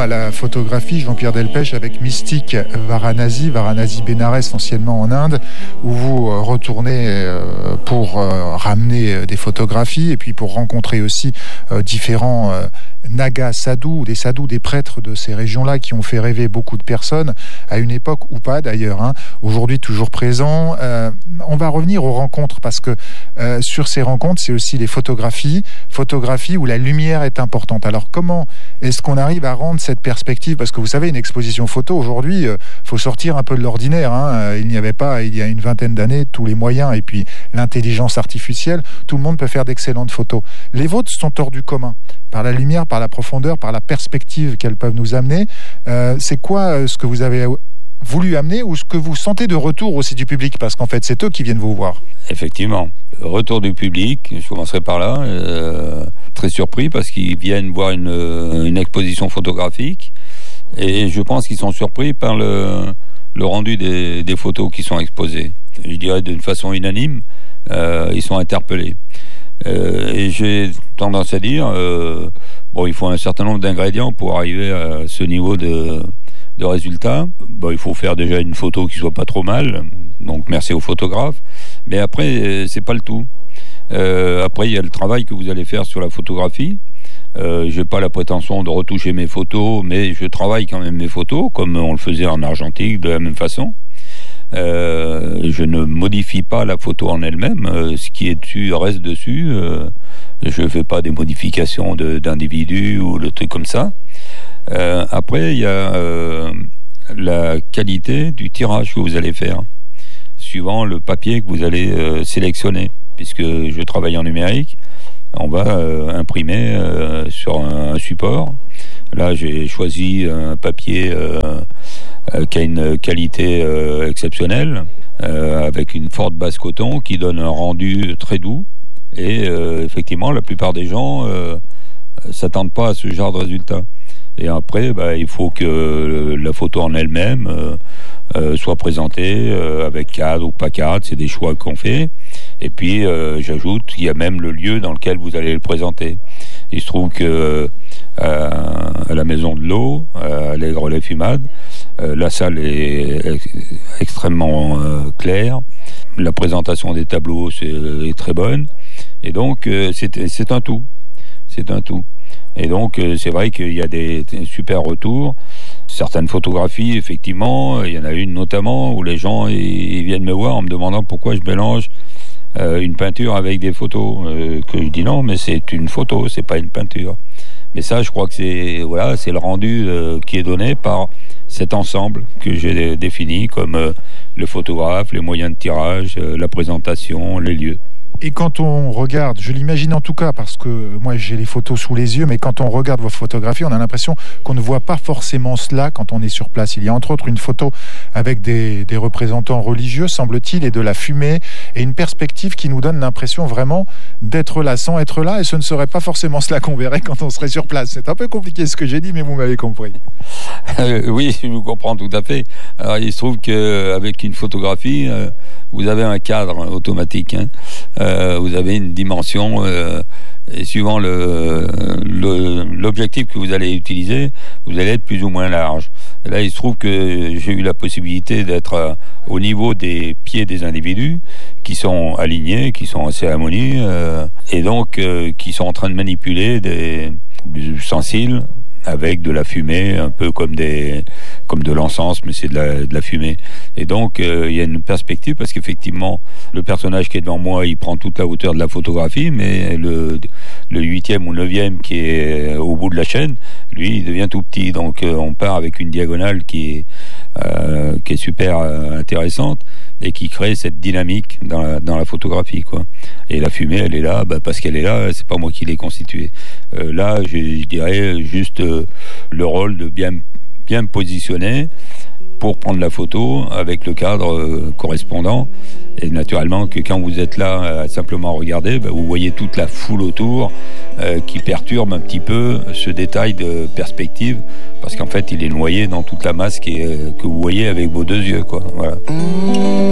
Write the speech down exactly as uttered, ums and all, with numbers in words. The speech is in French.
à la photographie, Jean-Pierre Delpech, avec Mystique Varanasi, Varanasi Benares, anciennement en Inde, où vous retournez pour ramener des photographies et puis pour rencontrer aussi différents Naga sadhus, des sadhus, des prêtres de ces régions-là qui ont fait rêver beaucoup de personnes à une époque ou pas d'ailleurs, hein. Aujourd'hui toujours présents. Euh, on va revenir aux rencontres parce que euh, sur ces rencontres, c'est aussi les photographies, photographies où la lumière est importante. Alors comment est-ce qu'on arrive à rendre cette perspective? Parce que vous savez, une exposition photo aujourd'hui, il euh, faut sortir un peu de l'ordinaire, hein. Il n'y avait pas, il y a une vingtaine d'années, tous les moyens et puis l'intelligence artificielle, tout le monde peut faire d'excellentes photos. Les vôtres sont hors du commun, par la lumière, par la profondeur, par la perspective qu'elles peuvent nous amener. Euh, c'est quoi euh, ce que vous avez voulu amener ou ce que vous sentez de retour aussi du public? Parce qu'en fait, c'est eux qui viennent vous voir. Effectivement. Retour du public, je commencerai par là. Euh, très surpris parce qu'ils viennent voir une, une exposition photographique et je pense qu'ils sont surpris par le, le rendu des, des photos qui sont exposées. Je dirais d'une façon unanime, euh, ils sont interpellés. Euh, et j'ai tendance à dire, euh, bon, il faut un certain nombre d'ingrédients pour arriver à ce niveau de, de résultat. Bon, il faut faire déjà une photo qui soit pas trop mal, donc merci aux photographes. Mais après, c'est pas le tout. Euh, après, il y a le travail que vous allez faire sur la photographie. Euh, j'ai pas la prétention de retoucher mes photos, mais je travaille quand même mes photos, comme on le faisait en argentique, de la même façon. Euh, je ne modifie pas la photo en elle-même, euh, ce qui est dessus reste dessus. Euh, je fais pas des modifications de, d'individus ou de trucs comme ça. Euh, après, il y a euh, la qualité du tirage que vous allez faire, suivant le papier que vous allez euh, sélectionner. Puisque je travaille en numérique, on va euh, imprimer euh, sur un, un support. Là, j'ai choisi un papier euh, euh, qui a une qualité euh, exceptionnelle, euh, avec une forte base coton qui donne un rendu très doux. Et euh, effectivement, la plupart des gens euh, s'attendent pas à ce genre de résultat. Et après, bah, il faut que la photo en elle-même euh, euh, soit présentée euh, avec cadre ou pas cadre. C'est des choix qu'on fait. Et puis, euh, j'ajoute qu'il y a même le lieu dans lequel vous allez le présenter. Il se trouve que euh, à la Maison de l'Eau, à l'Aigre-les-Fumades, euh, la salle est ex- extrêmement euh, claire. La présentation des tableaux c'est, est très bonne. Et donc, euh, c'est, c'est un tout. C'est un tout. Et donc, euh, c'est vrai qu'il y a des, des super retours. Certaines photographies, effectivement, il y en a une notamment où les gens ils, ils viennent me voir en me demandant pourquoi je mélange euh, une peinture avec des photos. Euh, que je dis non, mais c'est une photo, c'est pas une peinture. Mais ça, je crois que c'est voilà, c'est le rendu euh, qui est donné par cet ensemble que j'ai défini comme euh, le photographe, les moyens de tirage, euh, la présentation, les lieux. Et quand on regarde, je l'imagine en tout cas, parce que moi j'ai les photos sous les yeux, mais quand on regarde vos photographies, on a l'impression qu'on ne voit pas forcément cela quand on est sur place. Il y a entre autres une photo avec des, des représentants religieux, semble-t-il, et de la fumée, et une perspective qui nous donne l'impression vraiment d'être là sans être là, et ce ne serait pas forcément cela qu'on verrait quand on serait sur place. C'est un peu compliqué ce que j'ai dit, mais vous m'avez compris. Euh, oui, je vous comprends tout à fait. Alors il se trouve qu'avec une photographie, euh, vous avez un cadre automatique, hein. Euh, vous avez une dimension euh, et suivant le, le, l'objectif que vous allez utiliser, vous allez être plus ou moins large. Et là, il se trouve que j'ai eu la possibilité d'être euh, au niveau des pieds des individus qui sont alignés, qui sont en cérémonie, euh, et donc euh, qui sont en train de manipuler des, des ustensiles avec de la fumée, un peu comme des comme de l'encens, mais c'est de la, de la fumée. Et donc, euh, il y a une perspective, parce qu'effectivement, le personnage qui est devant moi, il prend toute la hauteur de la photographie, mais le, le huitième ou neuvième qui est au bout de la chaîne, lui, il devient tout petit. Donc, euh, on part avec une diagonale qui est, euh, qui est super euh, intéressante et qui crée cette dynamique dans la, dans la photographie, quoi. Et la fumée, elle est là, bah, parce qu'elle est là, c'est pas moi qui l'ai constituée. Euh, là, je, je dirais juste euh, le rôle de bien bien positionné pour prendre la photo avec le cadre euh, correspondant. Et naturellement que quand vous êtes là à simplement regarder, bah, vous voyez toute la foule autour euh, qui perturbe un petit peu ce détail de perspective, parce qu'en fait il est noyé dans toute la masse qui est, que vous voyez avec vos deux yeux, quoi. Voilà.